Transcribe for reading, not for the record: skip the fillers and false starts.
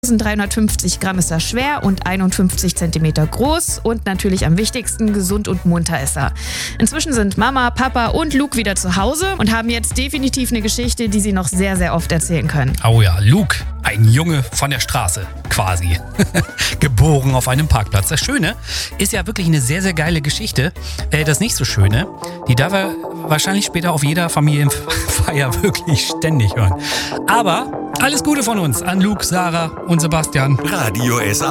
1350 Gramm ist er schwer und 51 Zentimeter groß und natürlich am wichtigsten gesund und munter ist er. Inzwischen sind Mama, Papa und Luke wieder zu Hause und haben jetzt definitiv eine Geschichte, die sie noch sehr, sehr oft erzählen können. Oh ja, Luke, ein Junge von der Straße, quasi. Geboren auf einem Parkplatz. Das Schöne ist ja wirklich eine sehr, sehr geile Geschichte. Das nicht so Schöne, die darf er wahrscheinlich später auf jeder Familienfeier wirklich ständig hören. Aber alles Gute von uns an Luke, Sarah und Sebastian. Radio SA.